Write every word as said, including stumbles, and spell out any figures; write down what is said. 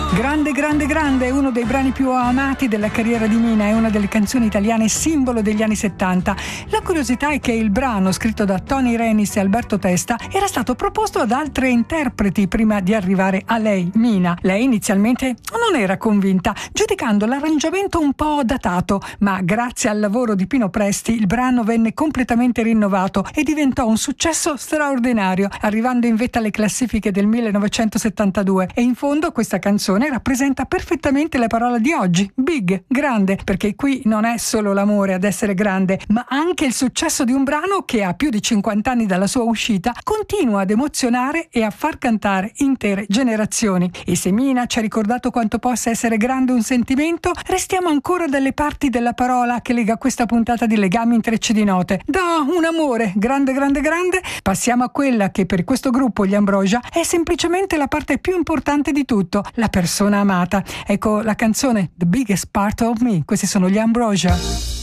Grande, grande, grande è uno dei brani più amati della carriera di Mina, è una delle canzoni italiane simbolo degli anni settanta. La curiosità è che il brano, scritto da Tony Renis e Alberto Testa, era stato proposto ad altre interpreti prima di arrivare a lei, Mina. Lei inizialmente non era convinta, giudicando l'arrangiamento un po' datato, ma grazie al lavoro di Pino Presti il brano venne completamente rinnovato e diventò un successo straordinario, arrivando in vetta alle classifiche del millenovecentosettantadue. E in fondo questa canzone rappresenta perfettamente la parola di oggi, big, grande, perché qui non è solo l'amore ad essere grande, ma anche il successo di un brano che a più di cinquanta anni dalla sua uscita continua ad emozionare e a far cantare intere generazioni. E se Mina ci ha ricordato quanto possa essere grande un sentimento, restiamo ancora dalle parti della parola che lega questa puntata di Legami Intrecci di Note. Da un amore grande grande grande passiamo a quella che per questo gruppo, gli Ambrosia, è semplicemente la parte più importante di tutto, la persona amata. Ecco la canzone The Biggest Part of Me. Questi sono gli Ambrosia.